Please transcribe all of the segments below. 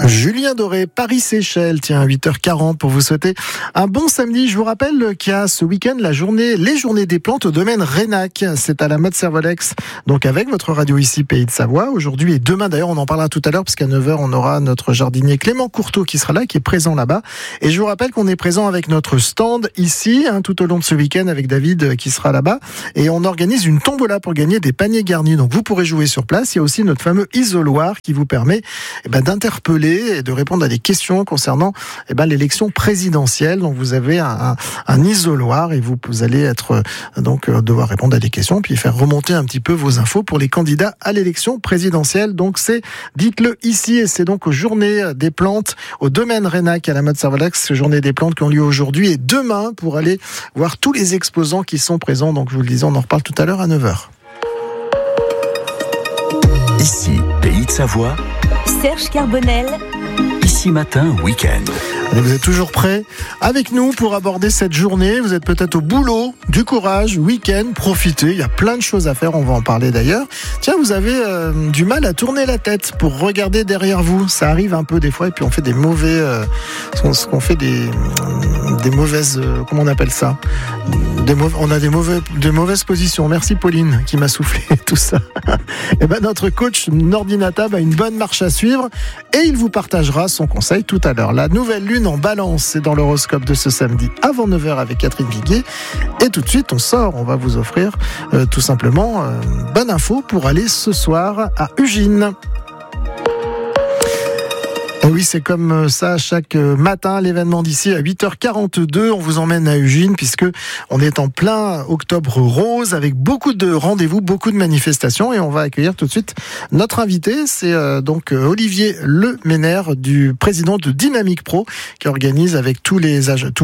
Julien Doré, Paris-Séchelles, tiens, 8h40 pour vous souhaiter un bon samedi. Je vous rappelle qu'il y a ce week-end les journées des plantes au domaine Rénac. C'est à la Motte-Servolex, donc avec votre radio ici, Pays de Savoie. Aujourd'hui et demain, d'ailleurs, on en parlera tout à l'heure, parce qu'à 9h, on aura notre jardinier Clément Courteau qui sera là, qui est présent là-bas. Et je vous rappelle qu'on est présent avec notre stand ici, tout au long de ce week-end, avec David qui sera là-bas. Et on organise une tombola pour gagner des paniers garnis. Donc vous pourrez jouer sur place. Il y a aussi notre fameux isoloir qui vous permet d'interpeller et de répondre à des questions concernant l'élection présidentielle. Donc vous avez un isoloir et vous allez être devoir répondre à des questions puis faire remonter un petit peu vos infos pour les candidats à l'élection présidentielle. Donc dites-le ici, et c'est donc aux Journées des plantes au domaine Rénac à la Motte-Servolex, Journées des plantes qui ont lieu aujourd'hui et demain pour aller voir tous les exposants qui sont présents. Donc je vous le disais, on en reparle tout à l'heure à 9h. Ici, Pays de Savoie. Serge Carbonel. Ici Matin, week-end. Vous êtes toujours prêts avec nous pour aborder cette journée. Vous êtes peut-être au boulot, du courage, week-end, profitez. Il y a plein de choses à faire, on va en parler d'ailleurs. Tiens, vous avez du mal à tourner la tête pour regarder derrière vous. Ça arrive un peu des fois et puis on fait des mauvaises, comment on appelle ça ? On a des mauvaises positions. Merci Pauline qui m'a soufflé tout ça. Et notre coach Nordinatab a une bonne marche à suivre et il vous partagera son conseil tout à l'heure. La nouvelle lune en balance, c'est dans l'horoscope de ce samedi avant 9h avec Catherine Viguier. Et tout de suite, on va vous offrir tout simplement bonne info pour aller ce soir à Ugine. Et oui, c'est comme ça chaque matin, l'événement d'ici à 8h42. On vous emmène à Ugine puisque on est en plein octobre rose avec beaucoup de rendez-vous, beaucoup de manifestations. Et on va accueillir tout de suite notre invité. C'est donc Olivier Leménaire, du président de Dynamique Pro, qui organise avec tous les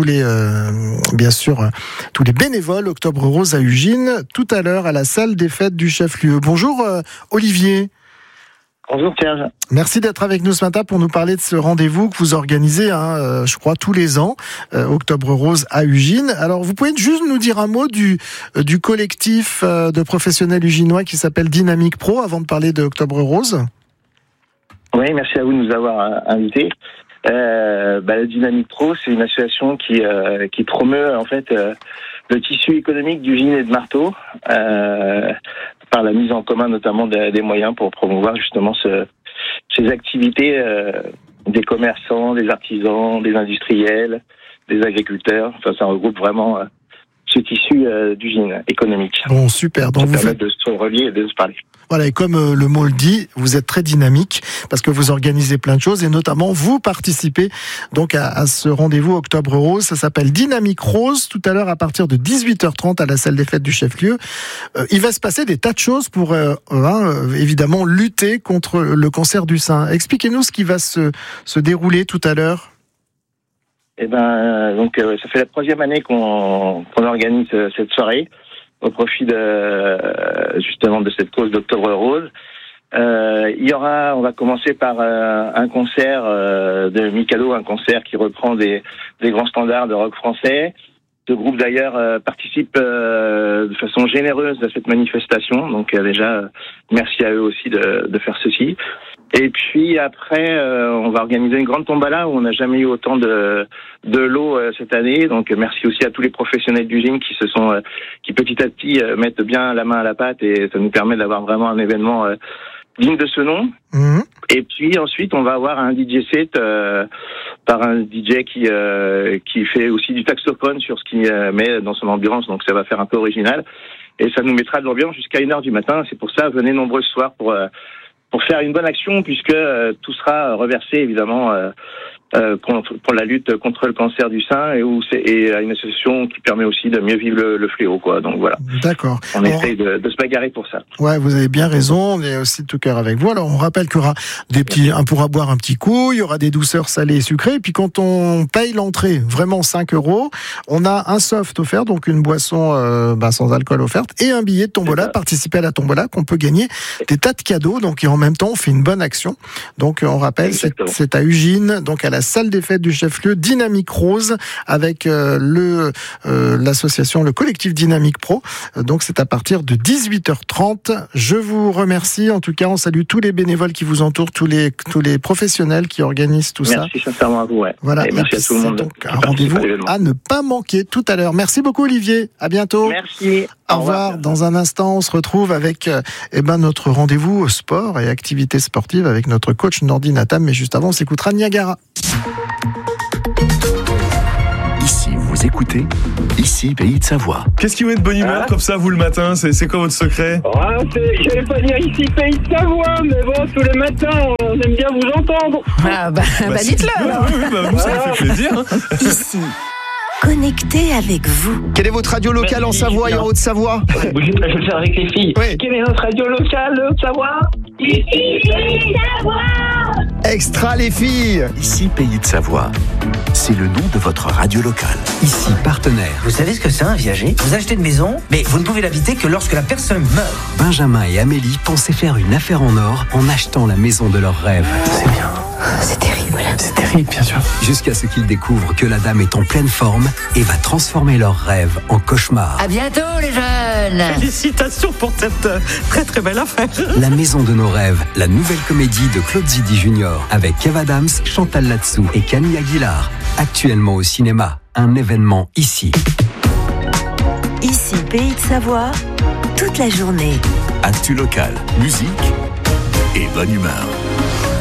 bénévoles Octobre Rose à Ugine, tout à l'heure à la salle des fêtes du chef-lieu. Bonjour Olivier. Bonjour Serge. Merci d'être avec nous ce matin pour nous parler de ce rendez-vous que vous organisez, je crois, tous les ans, Octobre Rose à Ugine. Alors, vous pouvez juste nous dire un mot du collectif de professionnels uginois qui s'appelle Dynamique Pro avant de parler de Octobre Rose ? Oui, merci à vous de nous avoir invités. La Dynamique Pro, c'est une association qui promeut en fait le tissu économique d'Ugine et de Marteau, par la mise en commun notamment des moyens pour promouvoir justement ces activités des commerçants, des artisans, des industriels, des agriculteurs. Enfin, ça regroupe vraiment ce tissu d'Ugine économique. Bon, super. Donc ça permet de se relier et de se parler. Voilà, et comme le mot le dit, vous êtes très dynamique parce que vous organisez plein de choses et notamment vous participez donc à ce rendez-vous Octobre Rose. Ça s'appelle Dynamique Rose. Tout à l'heure à partir de 18h30 à la salle des fêtes du chef-lieu. Il va se passer des tas de choses pour évidemment lutter contre le cancer du sein. Expliquez-nous ce qui va se dérouler tout à l'heure. Ça fait la 3e année qu'on organise cette soirée au profit justement de cette cause d'Octobre Rose. On va commencer par un concert de Mikado, un concert qui reprend des grands standards de rock français. Ce groupe d'ailleurs participe de façon généreuse à cette manifestation, donc déjà merci à eux aussi de faire ceci. Et puis après, on va organiser une grande tombola où on n'a jamais eu autant de lots cette année. Donc merci aussi à tous les professionnels d'Ugine qui petit à petit mettent bien la main à la pâte et ça nous permet d'avoir vraiment un événement digne de ce nom. Mmh. Et puis ensuite, on va avoir un DJ set par un DJ qui fait aussi du saxophone sur ce qu'il met dans son ambiance. Donc ça va faire un peu original et ça nous mettra de l'ambiance jusqu'à 1h du matin. C'est pour ça, venez nombreux ce soir pour faire une bonne action, puisque tout sera reversé évidemment pour la lutte contre le cancer du sein et à une association qui permet aussi de mieux vivre le fléau, quoi. Donc voilà. D'accord. On essaye de se bagarrer pour ça. Ouais, vous avez bien raison. On est aussi de tout cœur avec vous. Alors on rappelle qu'il y aura on pourra boire un petit coup. Il y aura des douceurs salées et sucrées. Et puis quand on paye l'entrée, vraiment 5 €, on a un soft offert, donc une boisson sans alcool offerte et un billet de tombola. Participer à la tombola qu'on peut gagner des tas de cadeaux. Donc et en même temps on fait une bonne action. Donc on rappelle, c'est à Ugine, donc à la salle des fêtes du chef-lieu Dynamique Rose avec l'association, le collectif Dynamique Pro. Donc c'est à partir de 18h30. Je vous remercie. En tout cas, on salue tous les bénévoles qui vous entourent, tous les professionnels qui organisent tout ça. Merci sincèrement à vous. Ouais. Voilà. Et merci à tout le monde. Donc un rendez-vous à ne pas manquer tout à l'heure. Merci beaucoup Olivier. À bientôt. Merci. Au revoir. Dans un instant, on se retrouve avec notre rendez-vous sport et activités sportives avec notre coach Nordine Atam. Mais juste avant, on s'écoutera Niagara. Ici, vous écoutez Ici, Pays de Savoie. Qu'est-ce qui vous met de bonne humeur comme ça, vous, le matin? C'est quoi votre secret? J'allais pas dire ici Pays de Savoie, mais bon, tous les matins, on aime bien vous entendre. Dites-le. Nous, ça nous fait plaisir. Ici, connecté avec vous. Quelle est votre radio locale en Savoie et en Haute-Savoie? Je vais le faire avec les filles. Oui. Quelle est notre radio locale de Haute-Savoie? Ici Pays de Savoie. Extra les filles. Ici, Pays de Savoie. C'est le nom de votre radio locale. Ici, partenaire. Vous savez ce que c'est un viager? Vous achetez une maison, mais vous ne pouvez l'habiter que lorsque la personne meurt. Benjamin et Amélie pensaient faire une affaire en or en achetant la maison de leurs rêves. C'est bien. C'est terrible. C'est terrible, bien sûr. Jusqu'à ce qu'ils découvrent que la dame est en pleine forme et va transformer leurs rêves en cauchemar. À bientôt, les jeunes. Félicitations pour cette très très belle affaire. La maison de nos rêves, la nouvelle comédie de Claude Zidi Junior avec Kev Adams, Chantal Latsou et Camille Aguilar. Actuellement au cinéma, un événement ici. Ici, Pays de Savoie, toute la journée. Actu locale, musique et bonne humeur.